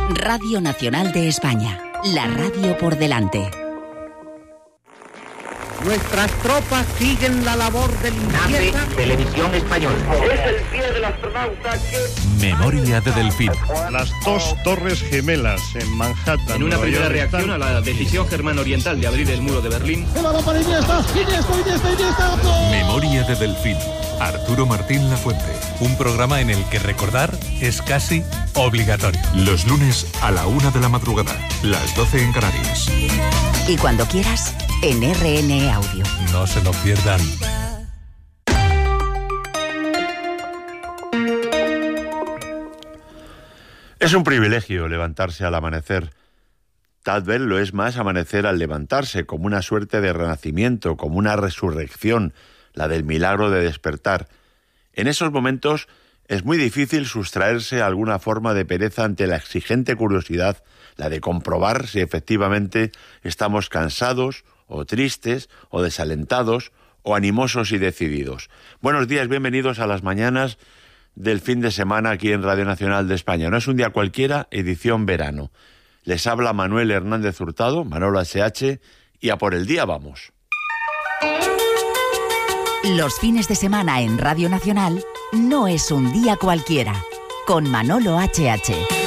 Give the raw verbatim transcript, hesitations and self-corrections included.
Radio Nacional de España, la radio por delante. Nuestras tropas siguen la labor de limpieza. Televisión Española. Es el día del astronauta que... Memoria de Delfín. Las dos torres gemelas en Manhattan. En una primera reacción a la decisión germano-oriental de abrir el muro de Berlín. Memoria de Delfín. Arturo Martín Lafuente. Un programa en el que recordar es casi obligatorio. Los lunes a la una de la madrugada, las doce en Canarias. Y cuando quieras, en R N E Audio. No se lo pierdan. Es un privilegio levantarse al amanecer. Tal vez lo es más amanecer al levantarse, como una suerte de renacimiento, como una resurrección, la del milagro de despertar. En esos momentos es muy difícil sustraerse a alguna forma de pereza ante la exigente curiosidad, la de comprobar si efectivamente estamos cansados, o tristes, o desalentados, o animosos y decididos. Buenos días, bienvenidos a las mañanas del fin de semana aquí en Radio Nacional de España. No es un día cualquiera, edición verano. Les habla Manuel Hernández Hurtado, Manolo H H, y a por el día vamos. Los fines de semana en Radio Nacional no es un día cualquiera, con Manolo H H.